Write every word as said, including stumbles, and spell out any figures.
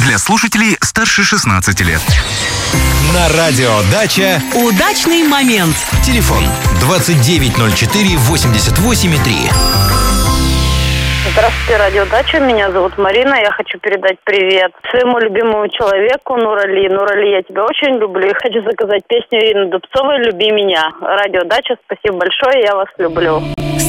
Для слушателей старше шестнадцати лет. На радио «Дача» удачный момент. Телефон двадцать девять ноль четыре восемьдесят восемь три. Здравствуйте, радио «Дача». Меня зовут Марина. Я хочу передать привет своему любимому человеку Нурали. Нурали, я тебя очень люблю и хочу заказать песню Ирины Дубцовой «Люби меня». Радио «Дача», спасибо большое, я вас люблю.